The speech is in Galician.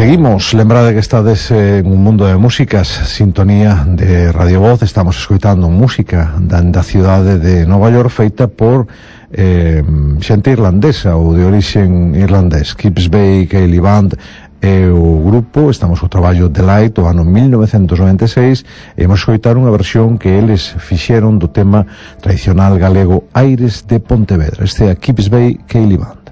Seguimos, lembrade que estades en un mundo de músicas, sintonía de Radio Voz. Estamos escoitando música da cidade de Nova York feita por xente irlandesa ou de orixen irlandés. Kips Bay Ceilidh Band é o grupo. Estamos co traballo Delight do ano 1996 e imos escoitar unha versión que eles fixeron do tema tradicional galego Aires de Pontevedra. Este é a Kips Bay Ceilidh Band.